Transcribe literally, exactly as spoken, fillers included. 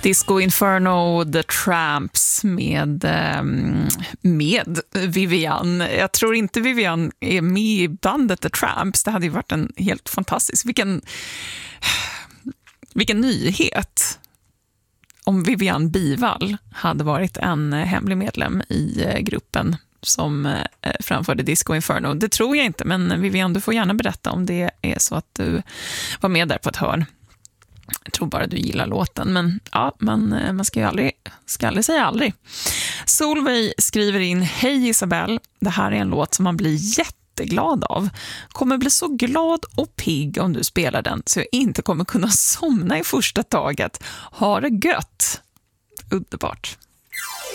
Disco Inferno, The Tramps med, med Vivian. Jag tror inte Vivian är med i bandet The Tramps. Det hade ju varit en helt fantastisk. Vilken, vilken nyhet om Vivian Bivall hade varit en hemlig medlem i gruppen som framförde Disco Inferno. Det tror jag inte, men Vivian, du får gärna berätta om det är så att du var med där på ett hörn. Jag tror bara du gillar låten, men ja, man, man ska ju aldrig, ska aldrig säga aldrig. Solveig skriver in: Hej Isabel, det här är en låt som man blir jätteglad av. Kommer bli så glad och pigg om du spelar den så jag inte kommer kunna somna i första taget. Ha det gött. Underbart.